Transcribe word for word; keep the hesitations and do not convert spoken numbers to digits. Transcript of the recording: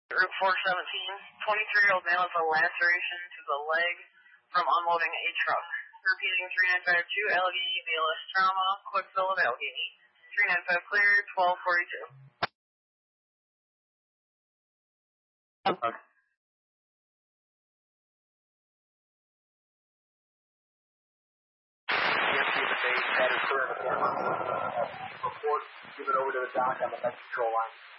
Route four seventeen, twenty-three-year-old male with a laceration to the leg from unloading a truck. Repeating three nine five two, Allegheny, B L S trauma, quick fill of Allegheny. three nine five clear, twelve forty-two. Okay. Report, give it over to the doc on the next control line.